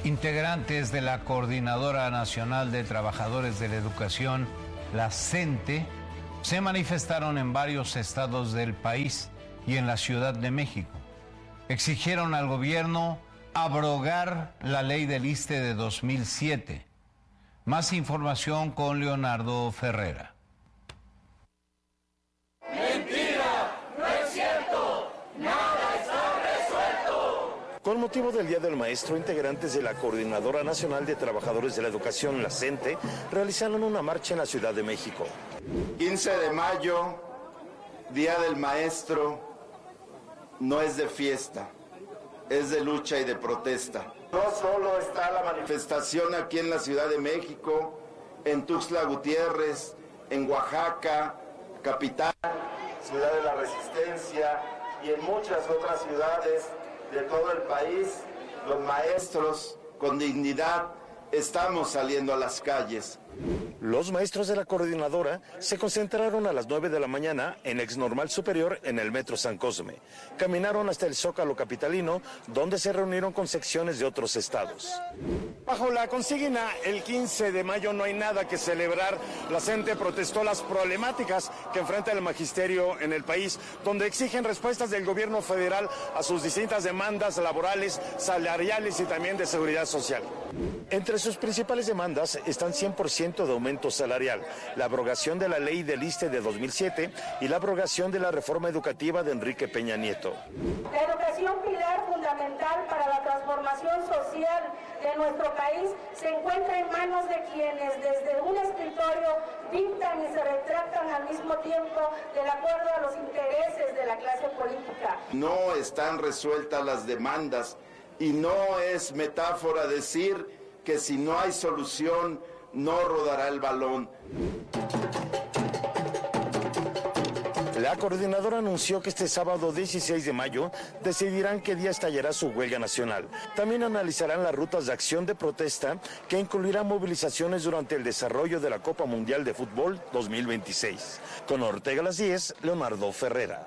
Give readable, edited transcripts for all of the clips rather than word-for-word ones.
Integrantes de la Coordinadora Nacional de Trabajadores de la Educación, la CENTE, se manifestaron en varios estados del país y en la Ciudad de México. Exigieron al gobierno abrogar la ley del ISSSTE de 2007. Más información con Leonardo Ferrera. Con motivo del Día del Maestro, integrantes de la Coordinadora Nacional de Trabajadores de la Educación, la CENTE, realizaron una marcha en la Ciudad de México. 15 de mayo, Día del Maestro, no es de fiesta, es de lucha y de protesta. No solo está la manifestación aquí en la Ciudad de México, en Tuxtla Gutiérrez, en Oaxaca, capital, Ciudad de la Resistencia y en muchas otras ciudades de todo el país. Los maestros con dignidad estamos saliendo a las calles. Los maestros de la coordinadora se concentraron a las 9 de la mañana en Ex Normal Superior en el Metro San Cosme. Caminaron hasta el Zócalo capitalino, donde se reunieron con secciones de otros estados. Bajo la consigna, el 15 de mayo no hay nada que celebrar, la CENTE protestó las problemáticas que enfrenta el magisterio en el país, donde exigen respuestas del gobierno federal a sus distintas demandas laborales, salariales y también de seguridad social. Entre sus principales demandas están 100% de aumento salarial, la abrogación de la ley del ISSSTE de 2007 y la abrogación de la reforma educativa de Enrique Peña Nieto. La educación, pilar fundamental para la transformación social de nuestro país, se encuentra en manos de quienes desde un escritorio dictan y se retractan al mismo tiempo del acuerdo a los intereses de la clase política. No están resueltas las demandas y no es metáfora decir que si no hay solución no rodará el balón. La coordinadora anunció que este sábado 16 de mayo decidirán qué día estallará su huelga nacional. También analizarán las rutas de acción de protesta que incluirán movilizaciones durante el desarrollo de la Copa Mundial de Fútbol 2026. Con Ortega a las 10, Leonardo Ferrera.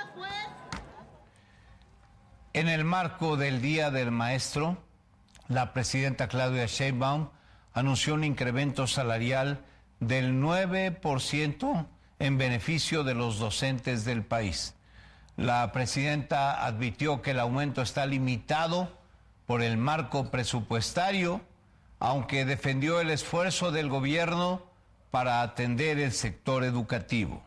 En el marco del Día del Maestro, la presidenta Claudia Sheinbaum anunció un incremento salarial del 9% en beneficio de los docentes del país. La presidenta advirtió que el aumento está limitado por el marco presupuestario, aunque defendió el esfuerzo del gobierno para atender el sector educativo.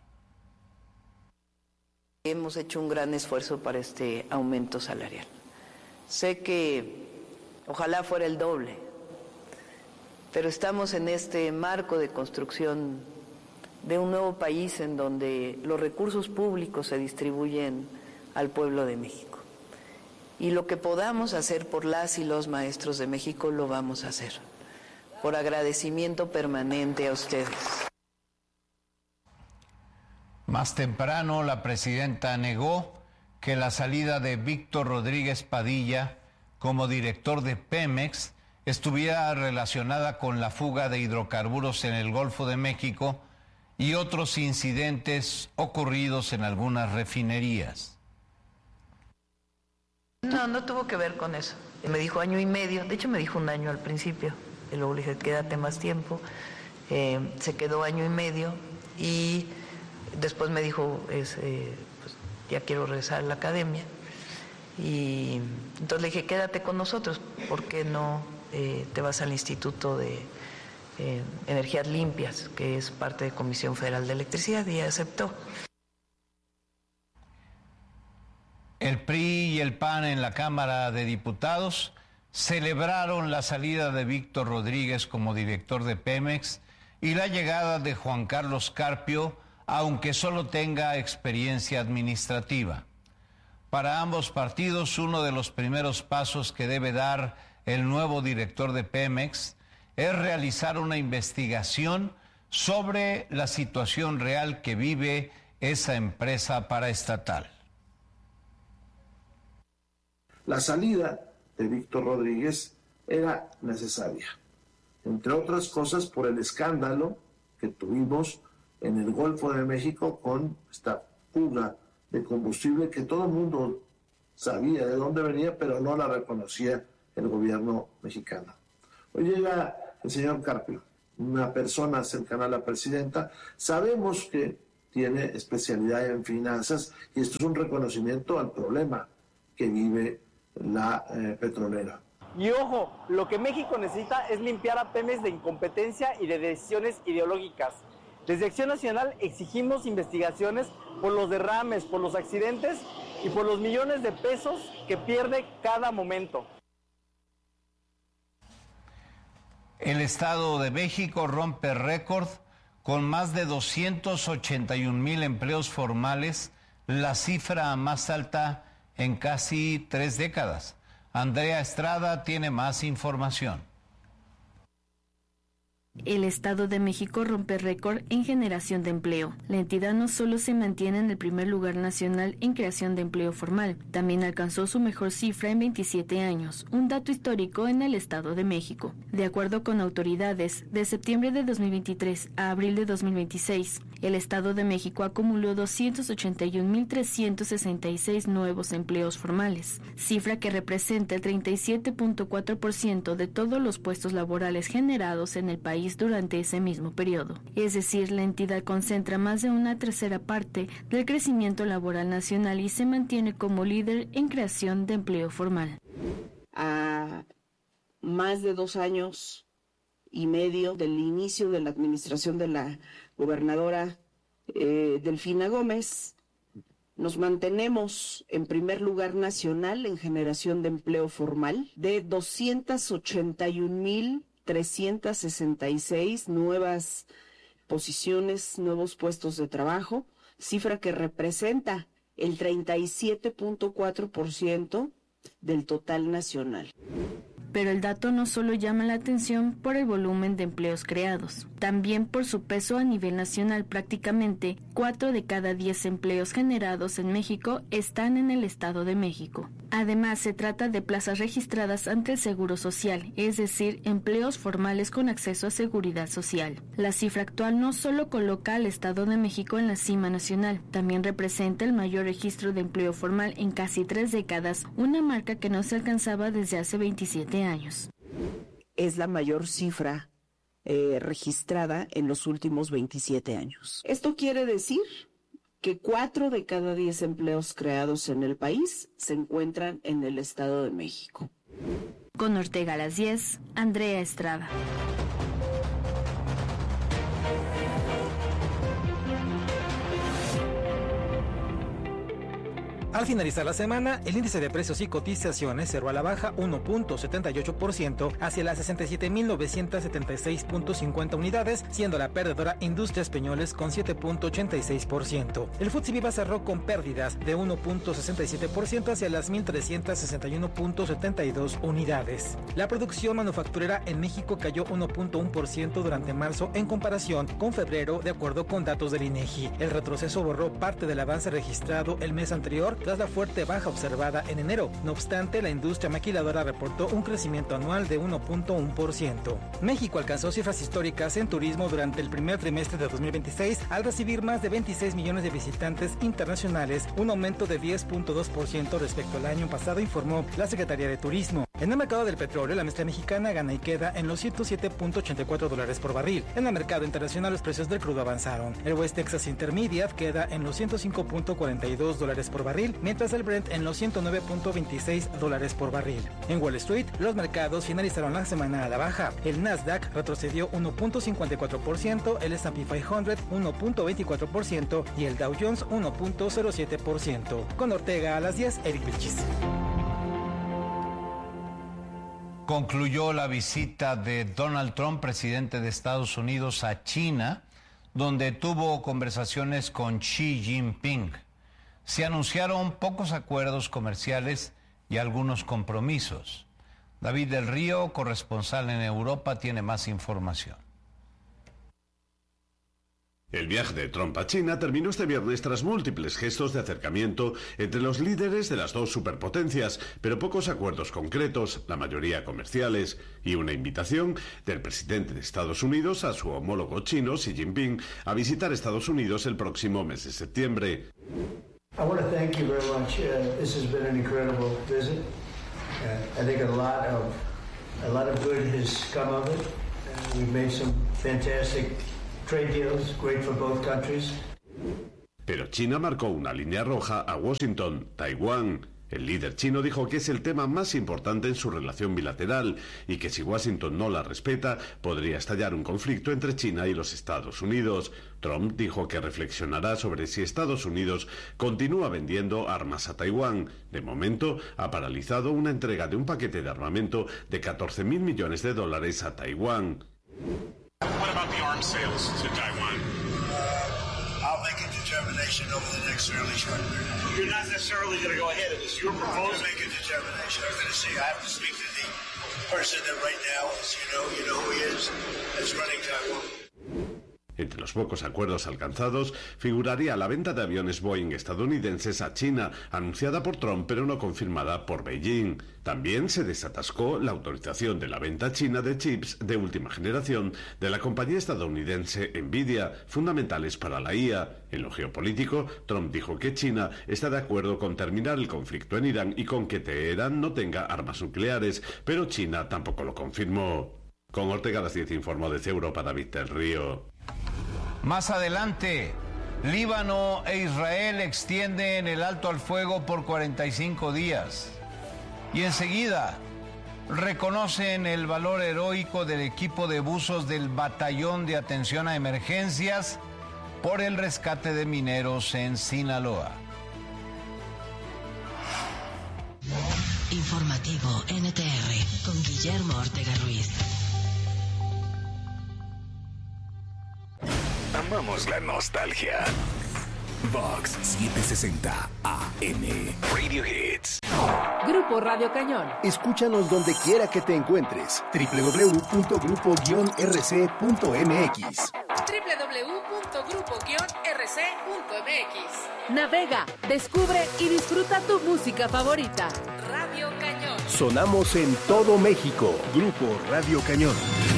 Hemos hecho un gran esfuerzo para este aumento salarial. Sé que ojalá fuera el doble, pero estamos en este marco de construcción de un nuevo país en donde los recursos públicos se distribuyen al pueblo de México. Y lo que podamos hacer por las y los maestros de México lo vamos a hacer, por agradecimiento permanente a ustedes. Más temprano, la presidenta negó que la salida de Víctor Rodríguez Padilla como director de Pemex estuviera relacionada con la fuga de hidrocarburos en el Golfo de México y otros incidentes ocurridos en algunas refinerías. No tuvo que ver con eso. Me dijo año y medio, de hecho me dijo un año al principio, y luego le dije quédate más tiempo, se quedó año y medio y después me dijo pues, ya quiero regresar a la academia y entonces le dije quédate con nosotros, ¿por qué no te vas al Instituto de Energías Limpias, que es parte de Comisión Federal de Electricidad? Y aceptó. El PRI y el PAN en la Cámara de Diputados celebraron la salida de Víctor Rodríguez como director de Pemex y la llegada de Juan Carlos Carpio, aunque solo tenga experiencia administrativa. Para ambos partidos, uno de los primeros pasos que debe dar el nuevo director de Pemex es realizar una investigación sobre la situación real que vive esa empresa paraestatal. La salida de Víctor Rodríguez era necesaria, entre otras cosas por el escándalo que tuvimos en el Golfo de México con esta fuga de combustible que todo el mundo sabía de dónde venía, pero no la reconocía el gobierno mexicano. Hoy llega el señor Carpio, una persona cercana a la presidenta. Sabemos que tiene especialidad en finanzas y esto es un reconocimiento al problema que vive la petrolera. Y ojo, lo que México necesita es limpiar a Pemex de incompetencia y de decisiones ideológicas. Desde Acción Nacional exigimos investigaciones por los derrames, por los accidentes y por los millones de pesos que pierde cada momento. El Estado de México rompe récord con más de 281,000 empleos formales, la cifra más alta en casi 3 décadas. Andrea Estrada tiene más información. El Estado de México rompe récord en generación de empleo. La entidad no solo se mantiene en el primer lugar nacional en creación de empleo formal, también alcanzó su mejor cifra en 27 años, un dato histórico en el Estado de México. De acuerdo con autoridades, de septiembre de 2023 a abril de 2026, el Estado de México acumuló 281,366 nuevos empleos formales, cifra que representa el 37.4% de todos los puestos laborales generados en el país durante ese mismo periodo. Es decir, la entidad concentra más de una tercera parte del crecimiento laboral nacional y se mantiene como líder en creación de empleo formal. A más de 2 años y medio del inicio de la administración de la gobernadora Delfina Gómez, nos mantenemos en primer lugar nacional en generación de empleo formal de 281,366 nuevas posiciones, nuevos puestos de trabajo, cifra que representa el 37.4% del total nacional. Pero el dato no solo llama la atención por el volumen de empleos creados, también por su peso a nivel nacional. Prácticamente 4 de cada 10 empleos generados en México están en el Estado de México. Además, se trata de plazas registradas ante el Seguro Social, es decir, empleos formales con acceso a seguridad social. La cifra actual no solo coloca al Estado de México en la cima nacional, también representa el mayor registro de empleo formal en casi 3 décadas, una marca que no se alcanzaba desde hace 27 años. Es la mayor cifra registrada en los últimos 27 años. Esto quiere decir que 4 de cada 10 empleos creados en el país se encuentran en el Estado de México. Con Ortega a las 10, Andrea Estrada. Al finalizar la semana, el índice de precios y cotizaciones cerró a la baja 1.78% hacia las 67,976.50 unidades, siendo la perdedora Industrias Peñoles con 7.86%. El FTSE Viva cerró con pérdidas de 1.67% hacia las 1,361.72 unidades. La producción manufacturera en México cayó 1.1% durante marzo en comparación con febrero, de acuerdo con datos del INEGI. El retroceso borró parte del avance registrado el mes anterior tras la fuerte baja observada en enero. No obstante, la industria maquiladora reportó un crecimiento anual de 1.1%. México alcanzó cifras históricas en turismo durante el primer trimestre de 2026 al recibir más de 26 millones de visitantes internacionales, un aumento de 10.2% respecto al año pasado, informó la Secretaría de Turismo. En el mercado del petróleo, la mezcla mexicana gana y queda en los $107.84 por barril. En el mercado internacional, los precios del crudo avanzaron. El West Texas Intermediate queda en los $105.42 por barril, mientras el Brent en los $109.26 por barril. En Wall Street, los mercados finalizaron la semana a la baja. El Nasdaq retrocedió 1.54%, el S&P 500 1.24% y el Dow Jones 1.07%. Con Ortega a las 10, Eric Vilchis. Concluyó la visita de Donald Trump, presidente de Estados Unidos, a China, donde tuvo conversaciones con Xi Jinping. Se anunciaron pocos acuerdos comerciales y algunos compromisos. David del Río, corresponsal en Europa, tiene más información. El viaje de Trump a China terminó este viernes tras múltiples gestos de acercamiento entre los líderes de las dos superpotencias, pero pocos acuerdos concretos, la mayoría comerciales, y una invitación del presidente de Estados Unidos a su homólogo chino, Xi Jinping, a visitar Estados Unidos el próximo mes de septiembre. I want to thank you very much. This has been an incredible visit. I think a lot of good has come of it. We've made some fantastic trade deals, great for both countries. Pero China marcó una línea roja a Washington, Taiwán. El líder chino dijo que es el tema más importante en su relación bilateral y que si Washington no la respeta, podría estallar un conflicto entre China y los Estados Unidos. Trump dijo que reflexionará sobre si Estados Unidos continúa vendiendo armas a Taiwán. De momento, ha paralizado una entrega de un paquete de armamento de $14.000 millones a Taiwán. What about the arms sales to Taiwan? I'll make a determination over the next fairly short period. You're not necessarily going to go ahead of this. You're proposing. I'll make a determination. I'm going to see. I have to speak to the person that right now, as you know who he is, that's running Taiwan. Entre los pocos acuerdos alcanzados figuraría la venta de aviones Boeing estadounidenses a China, anunciada por Trump pero no confirmada por Beijing. También se desatascó la autorización de la venta a China de chips de última generación de la compañía estadounidense Nvidia, fundamentales para la IA. En lo geopolítico, Trump dijo que China está de acuerdo con terminar el conflicto en Irán y con que Teherán no tenga armas nucleares, pero China tampoco lo confirmó. Con Ortega a las 10 informó desde Europa David del Río. Más adelante, Líbano e Israel extienden el alto al fuego por 45 días. Y enseguida, reconocen el valor heroico del equipo de buzos del Batallón de Atención a Emergencias por el rescate de mineros en Sinaloa. Informativo NTR con Guillermo Ortega Ruiz. Amamos la nostalgia. Vox 760 AM. Radio Hits. Grupo Radio Cañón. Escúchanos donde quiera que te encuentres. www.grupo-rc.mx. www.grupo-rc.mx. Navega, descubre y disfruta tu música favorita. Radio Cañón. Sonamos en todo México. Grupo Radio Cañón.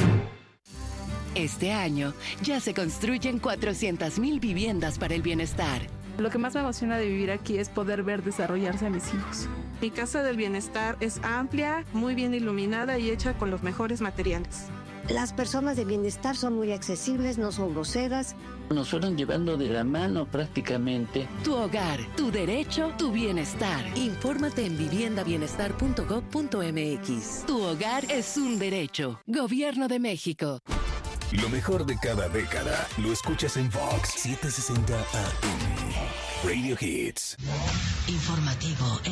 Este año ya se construyen 400,000 viviendas para el bienestar. Lo que más me emociona de vivir aquí es poder ver desarrollarse a mis hijos. Mi casa del bienestar es amplia, muy bien iluminada y hecha con los mejores materiales. Las personas de bienestar son muy accesibles, no son groseras. Nos fueron llevando de la mano prácticamente. Tu hogar, tu derecho, tu bienestar. Infórmate en viviendabienestar.gov.mx. Tu hogar es un derecho. Gobierno de México. Lo mejor de cada década lo escuchas en Vox 760 AM. Radio Hits. Informativo